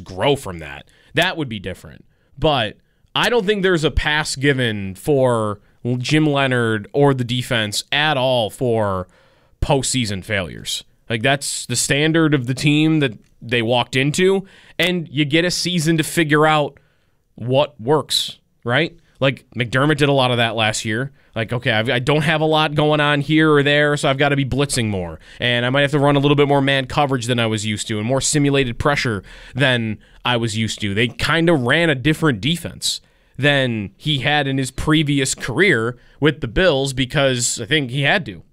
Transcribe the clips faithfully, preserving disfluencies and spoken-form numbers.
grow from that. That would be different. But I don't think there's a pass given for Jim Leonhard or the defense at all for postseason failures. Like, that's the standard of the team that they walked into, and you get a season to figure out what works, right? Like, McDermott did a lot of that last year. Like, okay, I've, I don't have a lot going on here or there, so I've got to be blitzing more. And I might have to run a little bit more man coverage than I was used to and more simulated pressure than I was used to. They kind of ran a different defense than he had in his previous career with the Bills because I think he had to.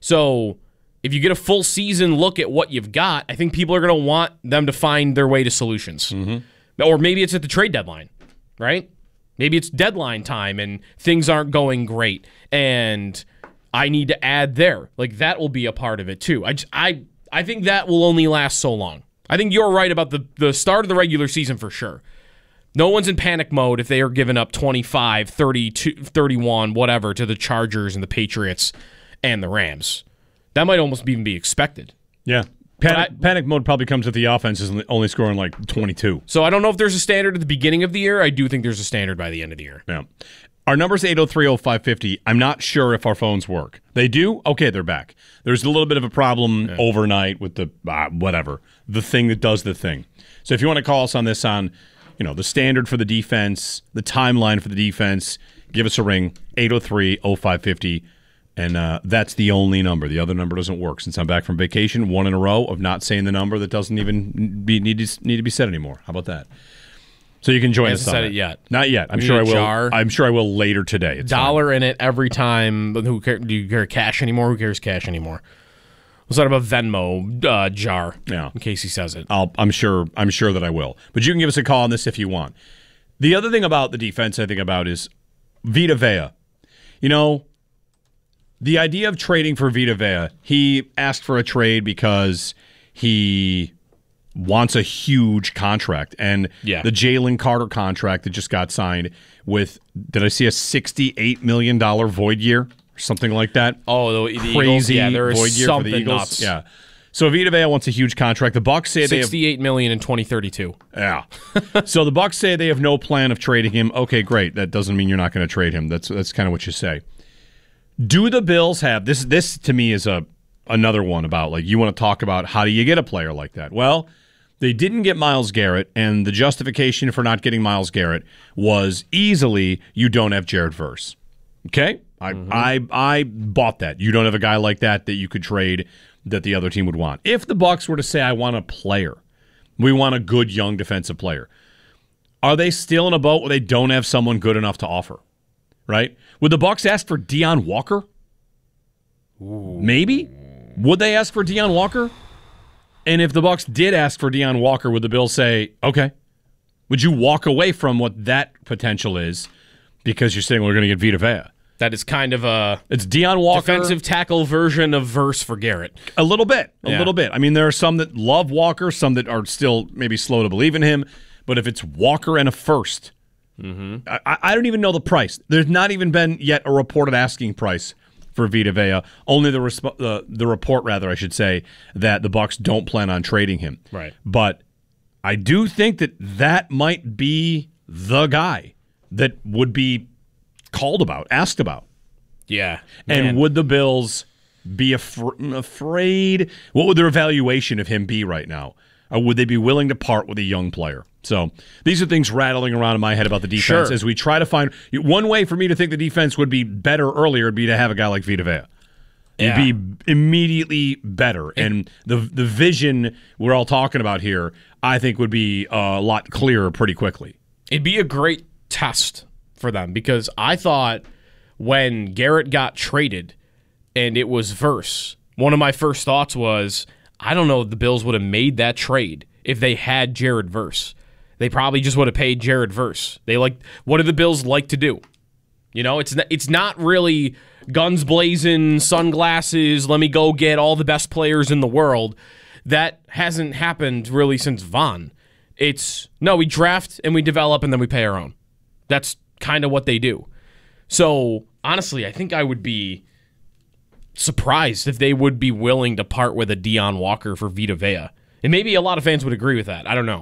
So if you get a full season look at what you've got, I think people are going to want them to find their way to solutions. Mm-hmm. Or maybe it's at the trade deadline, right? Maybe it's deadline time and things aren't going great, and I need to add there. Like, that will be a part of it too. I, just, I, I think that will only last so long. I think you're right about the, the start of the regular season for sure. No one's in panic mode if they are giving up twenty-five, thirty-two, thirty-one, whatever, to the Chargers and the Patriots and the Rams. That might almost even be expected. Yeah. Panic, I, panic mode probably comes if the offense is only scoring like twenty-two. So I don't know if there's a standard at the beginning of the year. I do think there's a standard by the end of the year. Yeah. Our number's eight oh three oh five five oh. I'm not sure if our phones work. They do? Okay, they're back. There's a little bit of a problem yeah. overnight with the, uh, whatever, the thing that does the thing. So if you want to call us on this on, you know, the standard for the defense, the timeline for the defense, give us a ring, eight oh three oh five five oh. And uh, that's the only number. The other number doesn't work. Since I'm back from vacation, one in a row of not saying the number that doesn't even be, need, to, need to be said anymore. How about that? So you can join us on said it. it yet. Not yet. I'm we sure I will. Jar. I'm sure I will later today. It's Dollar fine. in it every time. Who care, do you care cash anymore? Who cares cash anymore? We'll start up a Venmo uh, jar. Yeah. In case he says it. I'll, I'm sure. I'm sure that I will. But you can give us a call on this if you want. The other thing about the defense I think about is Vita Vea. You know, the idea of trading for Vita Vea, he asked for a trade because he wants a huge contract. And yeah. the Jalen Carter contract that just got signed with, did I see a sixty-eight million dollars void year or something like that? Oh, the, the Crazy Eagles? Yeah, there is void year for the something Eagles. nuts. Yeah. So Vita Vea wants a huge contract. The Bucs say they have sixty-eight million dollars in twenty thirty-two. Yeah. So the Bucs say they have no plan of trading him. Okay, great. That doesn't mean you're not going to trade him. That's that's kind of what you say. Do the Bills have this? This to me is a another one about like you want to talk about how do you get a player like that? Well, they didn't get Myles Garrett, and the justification for not getting Myles Garrett was easily you don't have Jared Verse. Okay, I mm-hmm. I I bought that. You don't have a guy like that that you could trade that the other team would want. If the Bucs were to say I want a player, we want a good young defensive player, are they still in a boat where they don't have someone good enough to offer? Right? Would the Bucs ask for Deion Walker? Ooh. Maybe. Would they ask for Deion Walker? And if the Bucs did ask for Deion Walker, would the Bills say, okay? Would you walk away from what that potential is because you're saying we're going to get Vita Vea? That is kind of a it's Deion Walker defensive tackle version of Verse for Garrett. A little bit, a yeah. little bit. I mean, there are some that love Walker, some that are still maybe slow to believe in him. But if it's Walker and a first, mm-hmm. I, I don't even know the price. There's not even been yet a reported asking price for Vita Vea. Only the resp- uh, the report, rather, I should say, that the Bucs don't plan on trading him. Right. But I do think that that might be the guy that would be called about, asked about. Yeah. Man. And would the Bills be af- afraid? What would their evaluation of him be right now? Or would they be willing to part with a young player? So these are things rattling around in my head about the defense sure. as we try to find one way for me to think the defense would be better earlier would be to have a guy like Vita Vea. Yeah. It'd be immediately better. It, and the the vision we're all talking about here, I think, would be a lot clearer pretty quickly. It'd be a great test for them because I thought when Garrett got traded and it was Verse, one of my first thoughts was, I don't know if the Bills would have made that trade if they had Jared Verse. They probably just would have paid Jared Verse. They like what do the Bills like to do? You know, it's not, it's not really guns blazing, sunglasses, let me go get all the best players in the world. That hasn't happened really since Von. It's, no, we draft and we develop and then we pay our own. That's kind of what they do. So, honestly, I think I would be surprised if they would be willing to part with a Deion Walker for Vita Vea. And maybe a lot of fans would agree with that. I don't know.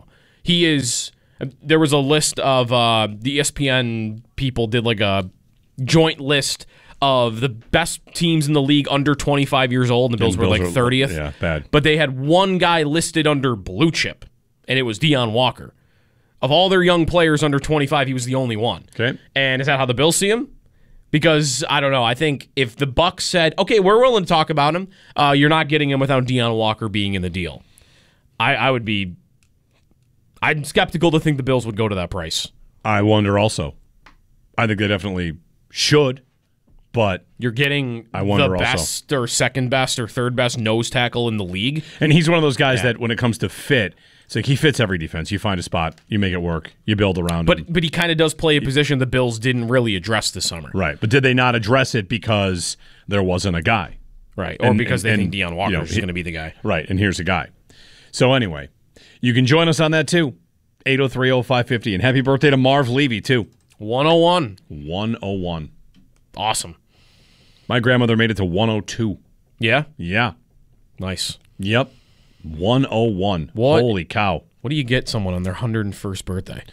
He is. There was a list of uh, the E S P N people did like a joint list of the best teams in the league under twenty-five years old, and the Bills, And were Bills like are- thirtieth. yeah, bad. But they had one guy listed under blue chip, and it was Deion Walker. Of all their young players under twenty-five, he was the only one. Okay. And is that how the Bills see him? Because, I don't know, I think if the Bucs said, okay, we're willing to talk about him, uh, you're not getting him without Deion Walker being in the deal. I, I would be... I'm skeptical to think the Bills would go to that price. I wonder also. I think they definitely should, but You're getting I wonder the also. best or second best or third best nose tackle in the league. and he's one of those guys Yeah. that when it comes to fit, it's like he fits every defense. You find a spot, you make it work, you build around him. But but he kind of does play a position the Bills didn't really address this summer. Right. But did they not address it because there wasn't a guy? Right. Or And- because and- they and, think Deion Walker you know, is he- going to be the guy. Right, and here's a guy. So anyway, you can join us on that too. eight oh three oh five fifty. And happy birthday to Marv Levy too. one oh one. one oh one. Awesome. My grandmother made it to one oh two. Yeah? Yeah. Nice. Yep. one oh one. What? Holy cow. What do you get someone on their one hundred first birthday?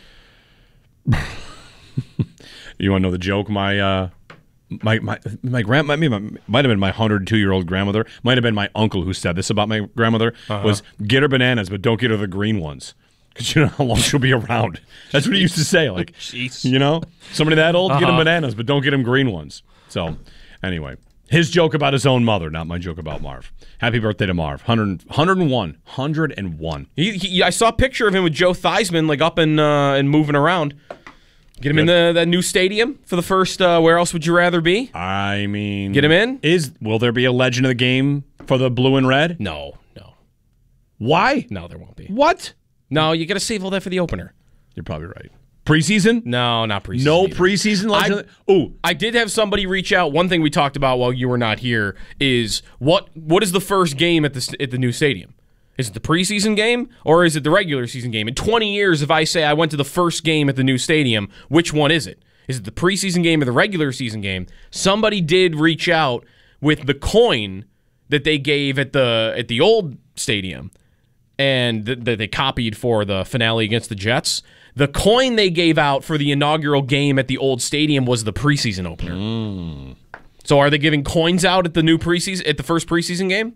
You want to know the joke? My uh, my my my grand might might have been my one hundred two year old grandmother. Might have been my uncle who said this about my grandmother. Uh-huh. Was get her bananas, but don't get her the green ones because you know how long she'll be around. That's what he used to say. Like, Jeez. you know, somebody that old, get him Uh-huh. bananas, but don't get him green ones. So, anyway, his joke about his own mother, not my joke about Marv. Happy birthday to Marv. one hundred, one oh one. one oh one. He, he, I saw a picture of him with Joe Theismann, like up and uh, and moving around. Get him in the that new stadium for the first. Uh, where else would you rather be? I mean, Get him in? Is will there be a legend of the game for the blue and red? No, no, Why? no. There won't be. What? No, you got to save all that for the opener. You're probably right. Preseason? No, not preseason. No either. preseason legend. Oh, I did have somebody reach out. One thing we talked about while you were not here is what what is the first game at the st- at the new stadium? Is it the preseason game or is it the regular season game? In twenty years, if I say I went to the first game at the new stadium, which one is it? Is it the preseason game or the regular season game? Somebody did reach out with the coin that they gave at the at the old stadium and that th- they copied for the finale against the Jets. The coin they gave out for the inaugural game at the old stadium was the preseason opener. Mm. So are they giving coins out at the new preseason at the first preseason game?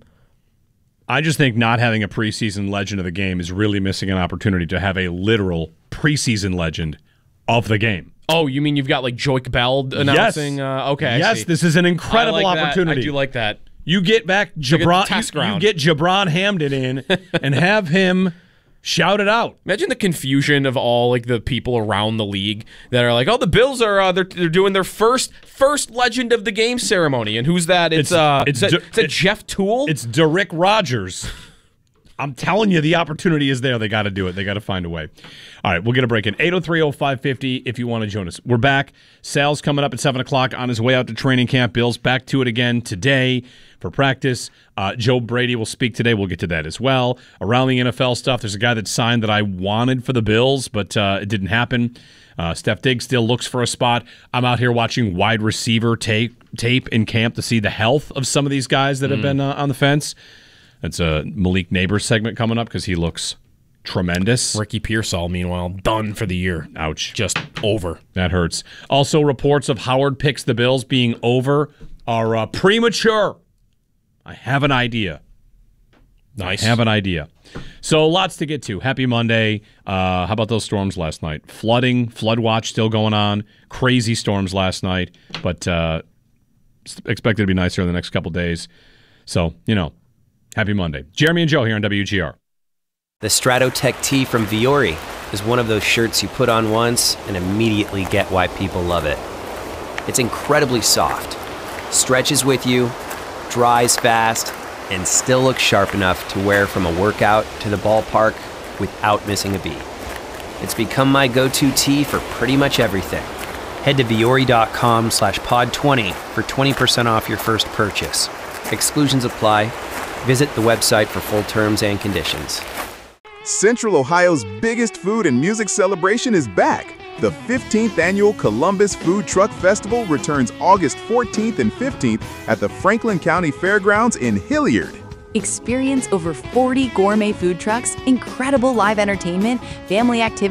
I just think not having a preseason legend of the game is really missing an opportunity to have a literal preseason legend of the game. Oh, you mean you've got like Joik Bell announcing? Yes. Uh, okay, I yes, see. this is an incredible I like that. opportunity. I do like that. You get back like a Jabron. test You, you ground. get Jabron Hamden in and have him shout it out. Imagine the confusion of all like the people around the league that are like, "Oh, the Bills are uh, they're, they're doing their first first legend of the game ceremony." And who's that? It's It's- uh, it's is that, D- is that it- Jeff Toole? It's Derrick Rogers. I'm telling you, the opportunity is there. They got to do it. They got to find a way. All right, we'll get a break in. eight oh three oh five fifty if you want to join us. We're back. Sal's coming up at seven o'clock on his way out to training camp. Bill's back to it again today for practice. Uh, Joe Brady will speak today. We'll get to that as well. Around the N F L stuff, there's a guy that signed that I wanted for the Bills, but uh, it didn't happen. Uh, Steph Diggs still looks for a spot. I'm out here watching wide receiver tape, tape in camp to see the health of some of these guys that have been uh, on the fence. That's a Malik Neighbors segment coming up because he looks tremendous. Ricky Pearsall, meanwhile, done for the year. Ouch. Just over. That hurts. Also, reports of Howard picks the Bills being over are uh, premature. I have an idea. Nice. I have an idea. So lots to get to. Happy Monday. Uh, how about those storms last night? Flooding, flood watch still going on. Crazy storms last night, but uh, expected to be nicer in the next couple days. So, you know, happy Monday. Jeremy and Joe here on W G R. The Stratotech tee from Viore is one of those shirts you put on once and immediately get why people love it. It's incredibly soft, stretches with you, dries fast, and still looks sharp enough to wear from a workout to the ballpark without missing a beat. It's become my go-to tee for pretty much everything. Head to Viore.com slash pod 20 for twenty percent off your first purchase. Exclusions apply. Visit the website for full terms and conditions. Central Ohio's biggest food and music celebration is back. The fifteenth Annual Columbus Food Truck Festival returns August fourteenth and fifteenth at the Franklin County Fairgrounds in Hilliard. Experience over forty gourmet food trucks, incredible live entertainment, family activities,